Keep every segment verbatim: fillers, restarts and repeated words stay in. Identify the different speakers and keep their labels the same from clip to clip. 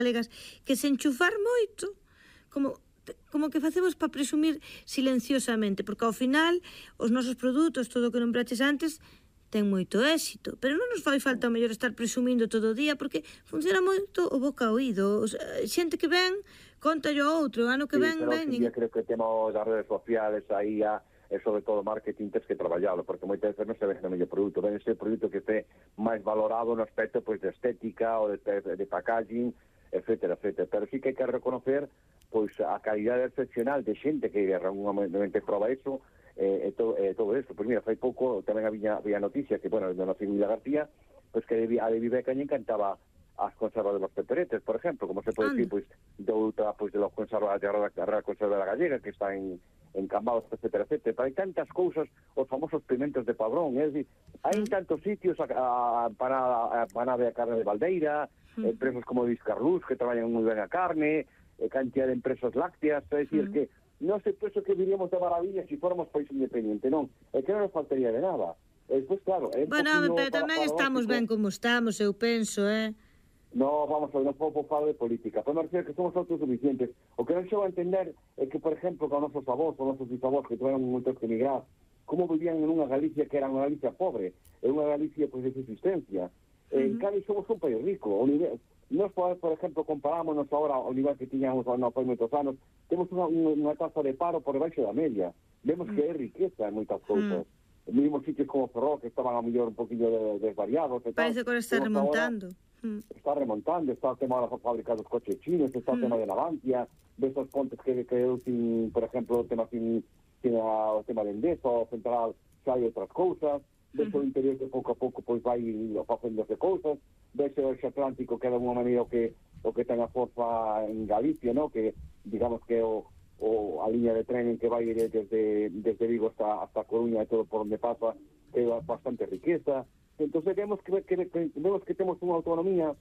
Speaker 1: galegas, que se enchufar moito, como... como que facemos para presumir silenciosamente, porque ao final os nosos produtos, todo o que nombraches antes, ten moito éxito, pero non nos fai falta ao mellor estar presumindo todo o día, porque funciona moito o boca a oído. Xente que ven, conta yo a outro, ano que
Speaker 2: sí,
Speaker 1: ven,
Speaker 2: pero
Speaker 1: ven...
Speaker 2: Sí, pero creo que temos as redes sociales aí a, e sobre todo marketing tens que traballalo, porque moitas veces non se vende o mellor produto, ven ese produto que este máis valorado no aspecto pois, de estética ou de, de, de packaging, etcétera, etcétera. Pero sí que hai que reconocer pois a calidade excepcional de xente que realmente proba eso, eh, e, todo, eh, todo eso. Pois mira, fai pouco tamén había, había noticia que, bueno, de nosa Emilia García, pois que a de Viveca lle encantaba as conservas de los peperetes, por ejemplo, como se pode decir, pois, de outra, pois, de los conservas de la Real Conserva de la Gallega, que está en, en Cambados, etcétera, etcétera. Pero hai tantas cousas, os famosos pimentos de Padrón, é dicir, hai en tantos sitios, a, a, panada, a panada de carne de Valdeira, mm. empresas como Discarluz, que traballan moi ben a carne, e cantidad de empresas lácteas, é dicir, mm. que non sei penso que viríamos de maravilla se si fóramos país independiente, non, é que non nos faltaría de nada. E despois, claro, é
Speaker 1: bueno, pero tamén estamos ben como estamos, eu penso, eh?
Speaker 2: No, vamos a ver, non podo falar de política, pero me refiero que somos autosuficientes. O que non chego a entender é que, por exemplo, con os nosos avós, os nosos bisavós que tuvieron moitos que emigrar, como vivían en unha Galicia que era unha Galicia pobre, en unha Galicia pois, de subsistencia. Uh-huh. En cambio, somos un país rico. O nivel... Nos, por exemplo, comparámonos ahora ao nivel que tiñamos non fai moitos anos, temos unha, unha tasa de paro por debaixo da media. Vemos mm. que é riqueza en moitas cousas. Mm. Mismos sitios como Ferrol, que estaban a mellor un poquinho desvariados. De
Speaker 1: Parece que ahora está remontando.
Speaker 2: Ahora, mm. Está remontando, está o tema das fábricas dos coches chinos, está o mm. tema de Navantia, de esos pontes que, que sin, por exemplo, o tema sin, sin a, o tema de Endesa, o Central, xa hai outras cousas. Ves o interior que pouco a pouco pois vai facéndose cousas, ves o Eixo Atlántico que é de unha maneira o que o que ten a forza en Galicia, ¿no? Que digamos que o, o a liña de tren en que vai desde, desde Vigo hasta, hasta Coruña e todo por onde pasa, que é bastante riqueza. Entonces vemos que, que, que vemos que temos unha autonomía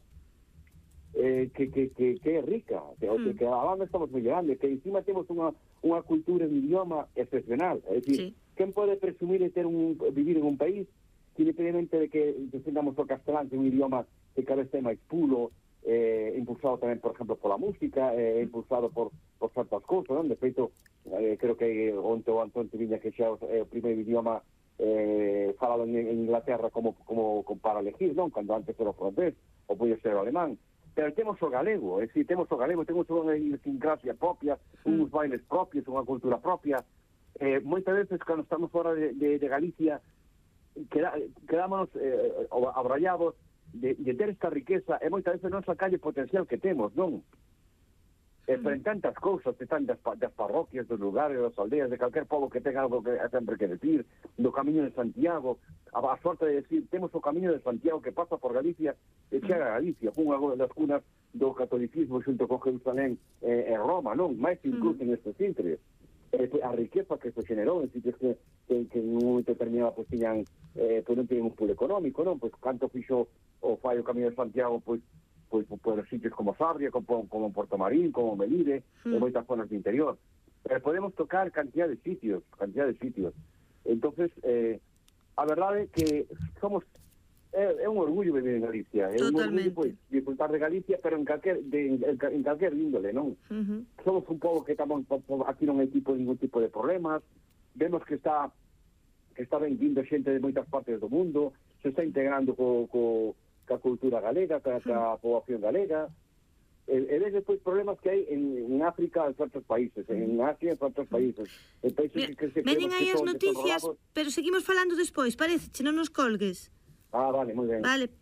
Speaker 2: eh, que, que, que, que é rica, que, mm. que a banda estamos mellorando, que encima temos unha, unha cultura e un idioma excepcional, é dicir, sí. Quen pode presumir de ter un, vivir en un país que independentemente de que defendamos o castelán, que é un idioma que cada vez é máis puro, eh, impulsado tamén, por exemplo, pola música, eh, impulsado por, por certas cousas, non? De feito, eh, creo que onte o Antón Tiviña que xa é o primeiro idioma eh, falado en, en Inglaterra como, como, como para elegir, non? Cando antes era o francés, ou pode ser o alemán. Pero temos o galego, é dicir, temos o galego, temos unha idiosincrasia propia, uns bailes propios, unha cultura propia. Eh, moitas veces, cando estamos fora de, de, de Galicia, queda, quedamos eh, abrallados de, de ter esta riqueza, e moitas veces non sacar o potencial que temos, non? E pero en tantas cousas, están das, das parroquias, dos lugares, das aldeas, de calquer pobo que tenga algo que sempre que decir, do Camiño de Santiago, a, a sorte de decir, temos o Camiño de Santiago que pasa por Galicia e chega a Galicia, unha das cunas do catolicismo xunto con Jerusalén e eh, Roma, non? Mais incluso en estes intres. Eh, a riqueza que se generou en sitios que, que, que en un momento determinado pues, tiñan, eh, pues non tiñan un pool económico, non? Pois canto fixo o fai o Camiño de Santiago pois, pois, pois, pois sitios como Sarria, como, como Porto Marín, como Melide, mm. e moitas zonas do interior. Pero podemos tocar cantidad de sitios, cantidad de sitios. Entonces, eh, a verdade é que somos é, é un orgullo vivir en Galicia, é un orgullo pois, disfrutar de Galicia, pero en calquer, de, en, en calquer índole, non? Uh-huh. Somos un pobo que estamos, aquí non hai tipo, ningún tipo de problemas, vemos que está que está ben vindo xente de moitas partes do mundo, se está integrando co, co, ca cultura galega, ca, ca poboación galega, e, e ves despois problemas que hai en, en África, en certos países, en Asia, en certos países. En países
Speaker 1: Mira,
Speaker 2: que, que se
Speaker 1: veñen aí as noticias, pero seguimos falando despois, parece, che non nos colgues.
Speaker 2: Ah, vale, moi ben.
Speaker 1: Vale.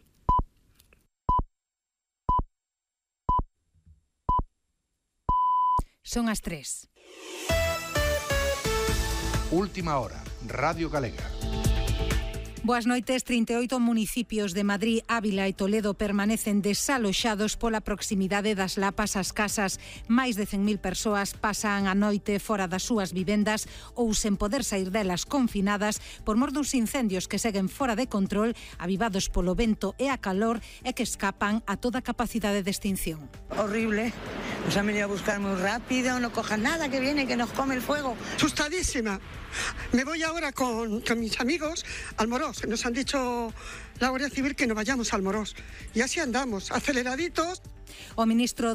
Speaker 3: Son as tres.
Speaker 4: Última hora, Radio Galega.
Speaker 3: Boas noites. trinta e oito municipios de Madrid, Ávila e Toledo permanecen desaloxados pola proximidade das lapas ás casas. Máis de cen mil persoas pasan a noite fora das súas vivendas ou sen poder sair delas confinadas por mor duns incendios que seguen fora de control, avivados polo vento e a calor e que escapan a toda capacidade de extinción.
Speaker 5: Horrible. Nos han venido a buscar muy rápido, no cojan nada que viene, que nos come el fuego.
Speaker 6: Asustadísima. Me voy ahora con, con mis amigos al Morós. Nos han dicho la Guardia Civil que no vayamos al Morós. Y así andamos, aceleraditos.
Speaker 3: O ministro